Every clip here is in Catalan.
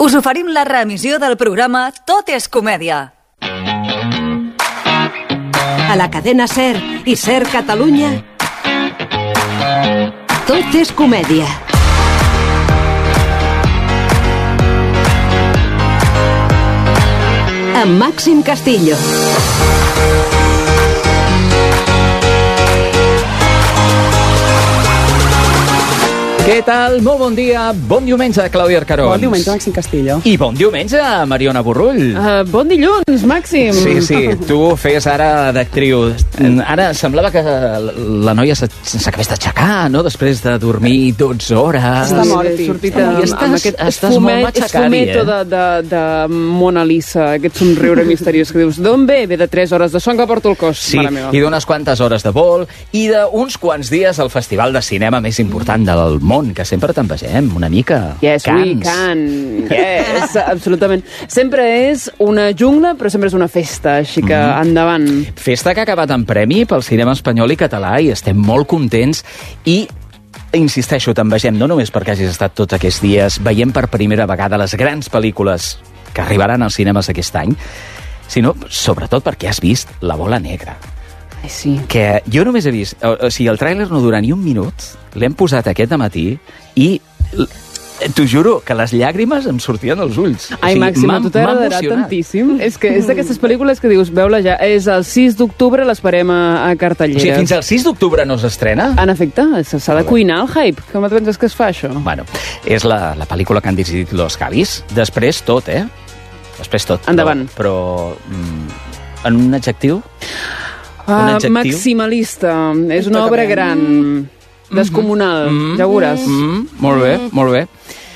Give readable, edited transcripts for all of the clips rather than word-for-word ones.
us oferim la reemissió del programa Tot és comèdia. A la cadena SER i SER Catalunya, Tot és comèdia. Amb Màxim Castillo. Què tal? Molt bon dia. Bon diumenge, Clàudia Arcarons. Bon diumenge, Màxim Castillo. I bon diumenge, Mariona Borrull. Bon dilluns, Màxim. Sí, tu feies ara d'actriu. Ara semblava que la noia s'acabés d'aixecar, no?, després de dormir 12 hores. Està mort. He sortit I amb aquest esfumeto de Mona Lisa, aquest somriure misteriós que dius, d'on ve? Ve de 3 hores de son que porto al cos, Sí, mare meva. i d'unes quantes hores de vol, i d'uns quants dies al festival de cinema més important del món, que sempre te'n vegem, una mica. Yes, we can. Yes, absolutament. Sempre és una jungla, però sempre és una festa, així que endavant. Festa que ha acabat en premi pel cinema espanyol i català, i estem molt contents, i insisteixo, te'n vegem, no només perquè hagis estat tots aquests dies veient per primera vegada les grans pel·lícules que arribaran als cinemes aquest any, sinó sobretot perquè has vist La bola negra. Ai, sí. Que jo només he vist... O sigui, el tràiler no dura ni un minut, l'hem posat aquest dematí, i t'ho juro que les llàgrimes em sortien als ulls. Ai, Màxim, a tu t'agradarà tantíssim. És que és d'aquestes pel·lícules que dius, veu-la ja, és el 6 d'octubre, l'esperem a cartellera. O sigui, fins al 6 d'octubre no s'estrena? En efecte, s'ha de cuinar el hype. Com et penses que es fa, això? Bueno, és la pel·lícula que han decidit los Javis. Després tot, Després tot. Endavant. Però en un adjectiu? Un adjectiu? Maximalista. És una obra gran, descomunal, ja ho veuràs. Molt bé, molt bé.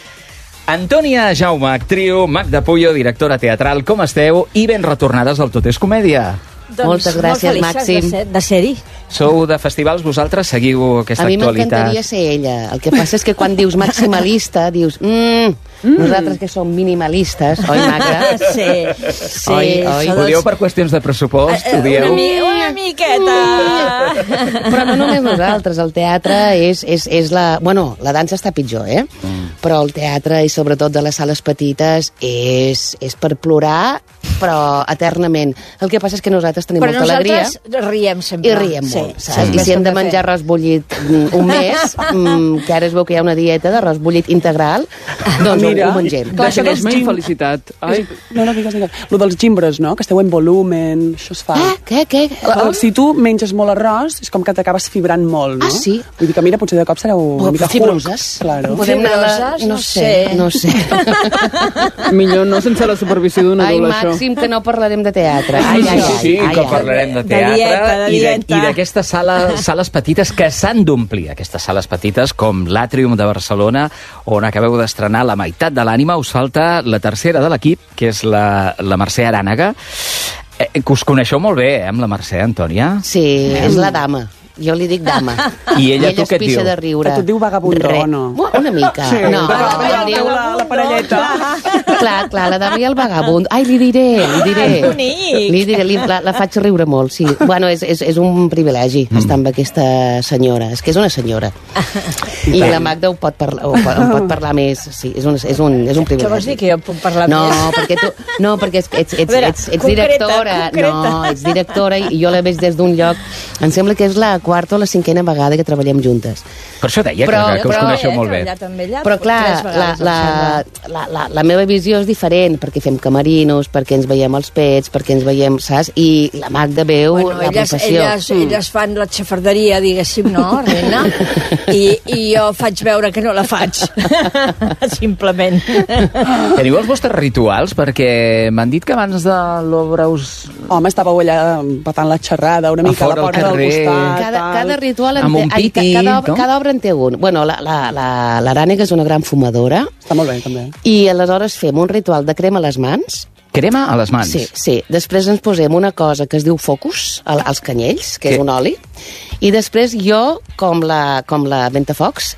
Antònia Jaume, actriu, Magda Puyo, directora teatral, com esteu? I ben retornades al Tot és comèdia. Moltes gràcies, Màxim. De ser-hi. Sou de festivals, vosaltres? Seguiu aquesta A mi actualitat? m'encantaria ser ella. El que passa és que quan dius maximalista, dius... Nosaltres que som minimalistes, oi, Magda? Sí. Oi. Ho dieu per qüestions de pressupost? Ho dieu? Una miqueta. Però no només nosaltres, el teatre és la... Bueno, la dansa està pitjor, Però el teatre, i sobretot de les sales petites, és per plorar, però eternament. El que passa és que nosaltres tenim molta alegria. Però nosaltres riem sempre. I riem molt, saps? I si hem de menjar arròs bullit un mes, que ara es veu que hi ha una dieta d'arròs bullit integral, doncs ho mengem. Deixaràs-me infelicitat. Ai. No, digues. Lo dels gimbres, no? Que esteu en volumen, això es fa. Què? Si tu menges molt arròs, és com que t'acabes fibrant molt, no? Ah, sí? Vull dir que, mira, potser de cop sereu una mica fibroses. Claro. Podem anar... No sé. Millor no sense la supervisió d'un adult, això. Ai, Màxim, que no parlarem de teatre. Sí, que parlarem de teatre i d'aquestes sales petites que s'han d'omplir. Aquestes sales petites com l'Àtrium de Barcelona, on acabeu d'estrenar La meitat de l'ànima. Us falta la tercera de l'equip, que és la Mercè Arànega. Que us coneixeu molt bé, amb la Mercè, Antònia? Sí, és la dama. Jo li dic dama. I ella tu què et diu? De riure. Que tu et diu vagabundo o no? Una mica. Sí, no, la parelleta. Clar, la dama i el vagabund. Ai, li diré. Li diré, la faig riure molt, sí. Bueno, és un privilegi estar amb aquesta senyora. És que és una senyora. I la Magda ho pot parlar més. Sí, és un privilegi. Què vols dir, que jo puc parlar més? No, perquè ets directora. No, ets directora i jo la veig des d'un lloc. Em sembla que és la quarta o la cinquena vegada que treballem juntes. Per això deia que us coneixeu molt bé. Però clar, la meva visió és diferent, perquè fem camerinos, perquè ens veiem els pets, perquè ens veiem, saps? I la Magda veu la professió. Elles fan la xafarderia, diguéssim, no, reina? I jo faig veure que no la faig. Simplement. Teniu els vostres rituals? Perquè m'han dit que abans de l'obra us... Home, estàveu allà patant la xerrada una mica a la porta del costat. Cada ritual amb un piti, cada obra en té un. Bueno, l'Arànega és una gran fumadora. Està molt bé, també. I aleshores fem un ritual de crema a les mans. Crema a les mans? Sí. Després ens posem una cosa que es diu focus, als canyells, que és un oli. I després jo, com la Ventafocs,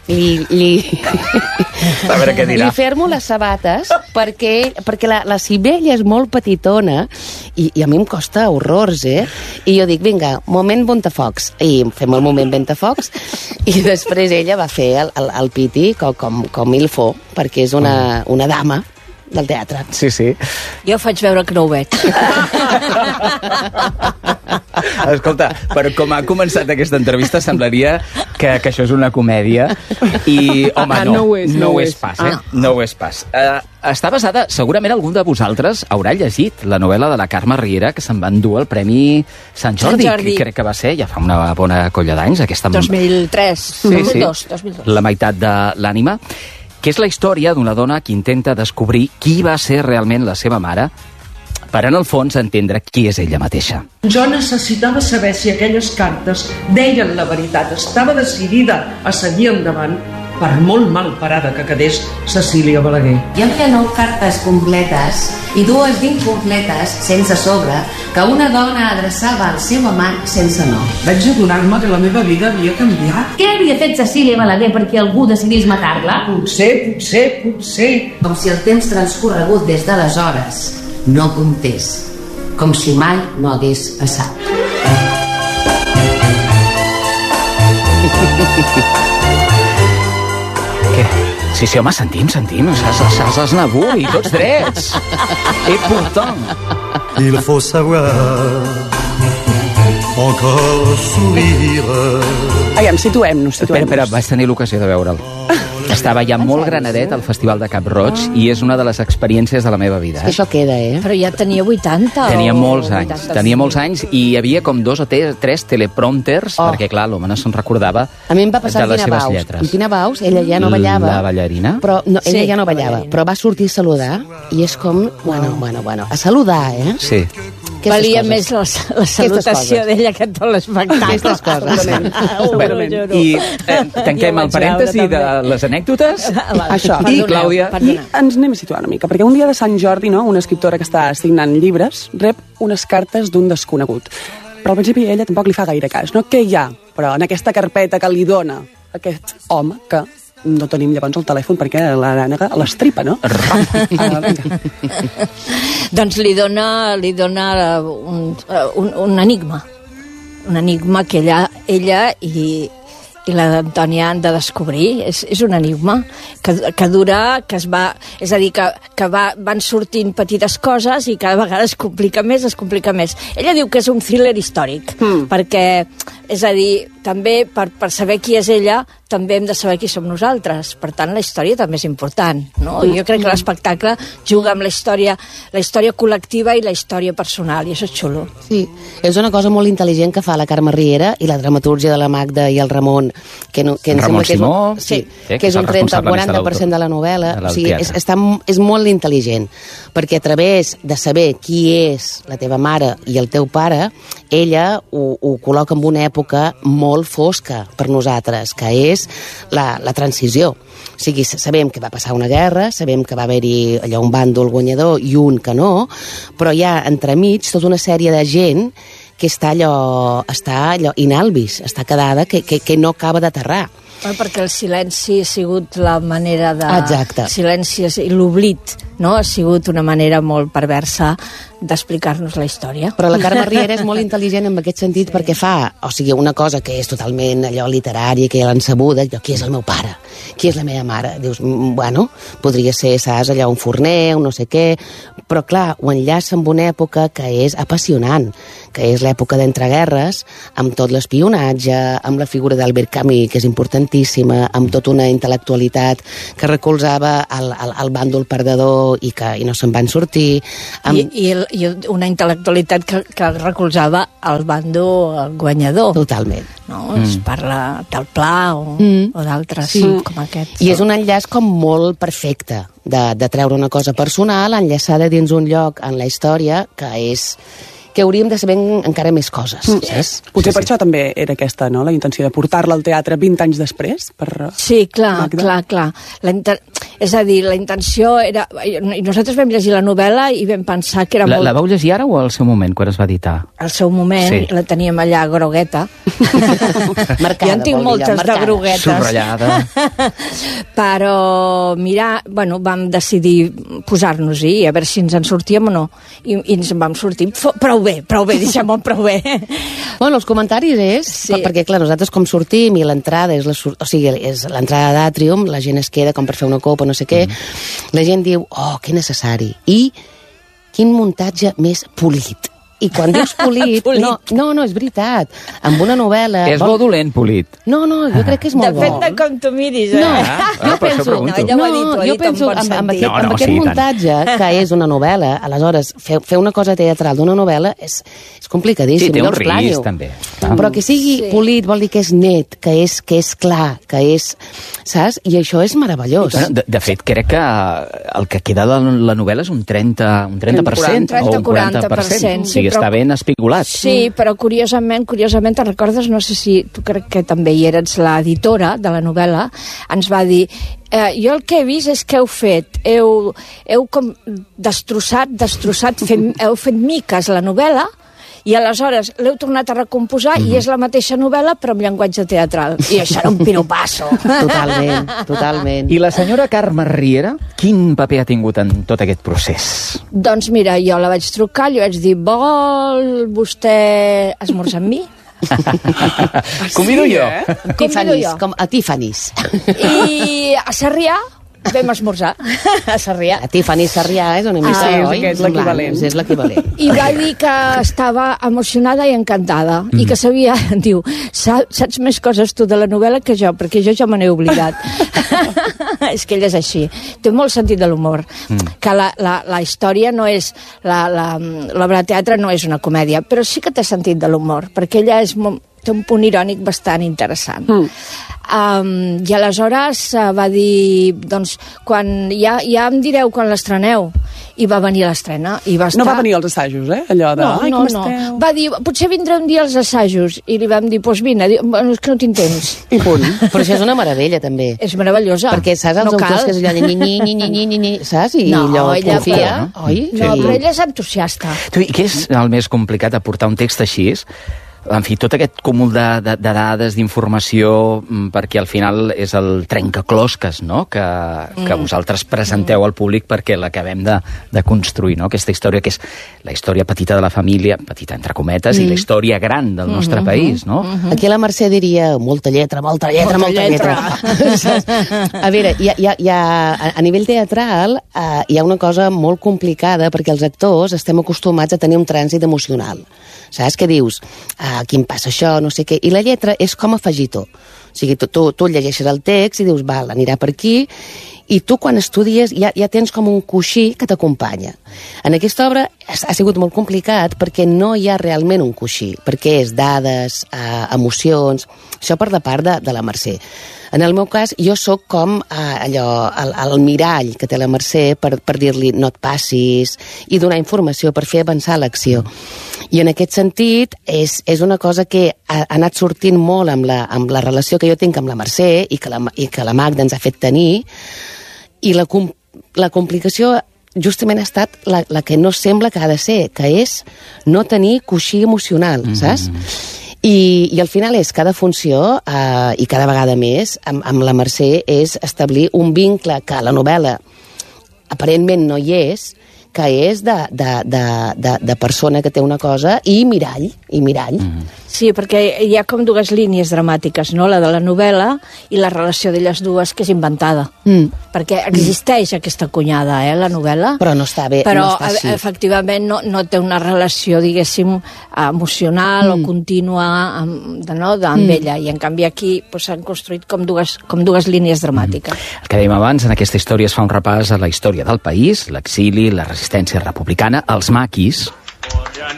a veure què dirà. Li fermo les sabates perquè la Sibella és molt petitona i a mi em costa horrors, I jo dic, vinga, moment Ventafocs. I fem el moment Ventafocs i després ella va fer el piti com il faut, perquè és una dama del teatre. Sí, sí. Jo faig veure que no ho veig. Escolta, però com ha començat aquesta entrevista semblaria que això és una comèdia i, home, no ho és pas, eh? No ho és pas. Està basada, segurament algun de vosaltres haurà llegit la novel·la de la Carme Riera que se'n va endur el Premi Sant Jordi, que crec que va ser, ja fa una bona colla d'anys, aquesta... 2003, 2002. La meitat de l'ànima, que és la història d'una dona que intenta descobrir qui va ser realment la seva mare per, en el fons, entendre qui és ella mateixa. Jo necessitava saber si aquelles cartes deien la veritat. Estava decidida a seguir endavant, per molt mal parada que quedés Cecília Balaguer. Hi havia 9 cartes completes i 2 d'incompletes, sense sobre, que una dona adreçava al seu amant sense nom. Vaig adonar-me que la meva vida havia canviat. Què havia fet Cecília Balaguer perquè algú decidís matar-la? Potser... Com si el temps transcorregut des d'aleshores no comptés, com si mai no hagués passat. Què? Sí, home, sentim. Saps Aznavour i tots drets. Et pourtant... Il faut savoir encore sourire. Aviam, situem-nos. Espera, vaig tenir l'ocasió de veure'l. Estava ja molt granadet al Festival de Cap-roig i és una de les experiències de la meva vida. És que això queda, eh? Però ja tenia 80 Tenia molts anys i hi havia com 2 o 3 teleprompters, perquè clar, l'home no se'n recordava a mi em va passar de les seves lletres. Amb Pina Baus, ella ja no ballava. La ballarina? Però no, ella ja no ballava, però va sortir a saludar i és com, bueno, a saludar, eh? Sí. Valia més la salutació d'ella que tot l'espectacle. Aquestes coses. I tanquem el parèntesi de les anècdotes. Això. I Clàudia... I ens anem a situar una mica, perquè un dia de Sant Jordi, no, una escriptora que està signant llibres rep unes cartes d'un desconegut. Però al principi ella tampoc li fa gaire cas, no? Què hi ha, però, en aquesta carpeta que li dona aquest home que no tenim llavors el telèfon perquè l'arànega l'estripa, no? Doncs li dona un enigma. Un enigma que ella i l'Antònia han de descobrir. És un enigma que dura, que es va... És a dir, que van sortint petites coses i cada vegada es complica més. Ella diu que és un thriller històric, perquè, és a dir, també per saber qui és ella, també hem de saber qui som nosaltres. Per tant, la història també és important, no? Jo crec que l'espectacle juga amb la història col·lectiva i la història personal, i això és xulo. Sí, és una cosa molt intel·ligent que fa la Carme Riera i la dramatúrgia de la Magda i el Ramon, que Ramon Simó, que és un 30-40% de la novel·la. O sigui, és molt intel·ligent, perquè a través de saber qui és la teva mare i el teu pare, ella ho col·loca en una època molt fosca per nosaltres, que és la transició. O sigui, sabem que va passar una guerra, sabem que va haver-hi allò un bàndol guanyador i un que no, però hi ha entremig tota una sèrie de gent que està allò inalvis, està quedada, que no acaba d'aterrar. Perquè el silenci ha sigut la manera de... Exacte. El silenci i l'oblit, no? Ha sigut una manera molt perversa d'explicar-nos la història. Però la Carme Riera és molt intel·ligent en aquest sentit perquè fa, o sigui, una cosa que és totalment allò literària, que ja l'han sabuda, allò, qui és el meu pare? Qui és la meva mare? Dius, bueno, podria ser, saps, allò, un forner, un no sé què, però clar, ho enllaça amb una època que és apassionant, que és l'època d'entreguerres, amb tot l'espionatge, amb la figura d'Albert Camus, que és importantíssima, amb tota una intel·lectualitat que recolzava el bàndol perdedor i no se'n van sortir. I una intel·lectualitat que recolzava el bàndol guanyador. Totalment. No? Es parla del Pla o d'altres com aquest. I és un enllaç com molt perfecte de treure una cosa personal enllaçada dins un lloc en la història que hauríem de saber encara més coses. Potser per això també era aquesta, no?, la intenció de portar-la al teatre 20 anys després? Sí, clar. És a dir, la intenció era... I nosaltres vam llegir la novel·la i vam pensar que era molt... La vau llegir ara o al seu moment, quan es va editar? Al seu moment, la teníem allà grogueta. Marcada, jo en tinc moltes de groguetes. Subratllada. Però, mira, bueno, vam decidir posar-nos-hi, a veure si ens en sortíem o no. I ens en vam sortir prou prou bé, deixem-ho prou bé. Bueno, els comentaris és... Perquè, clar, nosaltres com sortim i l'entrada és l'entrada d'Àtrium, la gent es queda com per fer una copa, no sé què, la gent diu, oh, que necessari. I quin muntatge més polit. I quan dius polit... No, és veritat. Amb una novel·la... És bo dolent, polit? No, jo crec que és molt bo. Depèn de com tu miris, Jo penso amb aquest muntatge, que és una novel·la, aleshores, fer una cosa teatral d'una novel·la és complicadíssim. Sí, té un risc, també. Però que sigui polit vol dir que és net, que és clar, que és... Saps? I això és meravellós. De fet, crec que el que queda de la novel·la és un 30% o un 40%. Sí, està ben espigolat. Sí, però curiosament, te'n recordes, no sé si tu crec que també hi eres l'editora de la novel·la, ens va dir, jo el que he vist és que heu fet com destrossat, heu fet miques la novel·la, i aleshores l'heu tornat a recomposar i és la mateixa novel·la però amb llenguatge teatral. I això era un piropasso. Totalment. I la senyora Carme Riera, quin paper ha tingut en tot aquest procés? Doncs mira, jo la vaig trucar, li vaig dir, vol vostè esmorzar amb mi? Convido jo. Com a Tiffany's. I a Sarrià vam esmorzar a Sarrià. A Tiffany Sarrià és una mica, oi? És l'equivalent. És l'equivalent. I va dir que estava emocionada i encantada i que sabia, diu, saps més coses tu de la novel·la que jo, perquè jo ja me n'he oblidat. És que ell és així. Té molt sentit de l'humor. Que la història no és... L'obra de teatre no és una comèdia, però sí que té sentit de l'humor, perquè ella té un punt irònic bastant interessant. I aleshores va dir, doncs, ja em direu quan l'estreneu. I va venir a l'estrena. No va venir als assajos, allò de... No. Va dir, potser vindrà un dia als assajos. I li vam dir, doncs vine. Bueno, és que no tinc temps. I punt. Però això és una meravella, també. És meravellosa. Perquè saps els autors que és allò de saps? I allò confia, oi? No, però ella és entusiasta. I què és el més complicat de portar un text així? En fi, tot aquest cúmul de dades, d'informació, perquè al final és el trencaclosques, no?, que vosaltres presenteu al públic perquè l'acabem de construir, no?, aquesta història que és la història petita de la família, petita entre cometes, i la història gran del nostre país, no? Aquí la Mercè diria molta lletra. A veure, a nivell teatral hi ha una cosa molt complicada perquè els actors estem acostumats a tenir un trànsit emocional. Saps? Que dius, aquí em passa això, no sé què, i la lletra és com afegitó. O sigui, tu llegeixes el text i dius, val, anirà per aquí, i tu quan estudies ja tens com un coixí que t'acompanya. En aquesta obra ha sigut molt complicat perquè no hi ha realment un coixí, perquè és dades, emocions, això per la part de la Mercè. En el meu cas, jo sóc com el mirall que té la Mercè per dir-li no et passis i donar informació per fer avançar l'acció. I en aquest sentit és una cosa que ha anat sortint molt amb la relació que jo tinc amb la Mercè i que la Magda ens ha fet tenir, i la complicació justament ha estat la que no sembla que ha de ser, que és no tenir coixí emocional, saps? I al final és cada funció, i cada vegada més, amb la Mercè, és establir un vincle que a la novel·la aparentment no hi és, que és de persona que té una cosa i mirall. Sí, perquè hi ha com dues línies dramàtiques, no? La de la novel·la i la relació d'elles dues, que és inventada. Perquè existeix aquesta cunyada, la novel·la. Però no està bé, però, no està així. Efectivament, no té una relació, diguéssim, emocional o contínua amb ella. I, en canvi, aquí s'han construït com dues línies dramàtiques. El que dèiem abans, en aquesta història es fa un repàs a la història del país, l'exili, la resistència republicana, els maquis,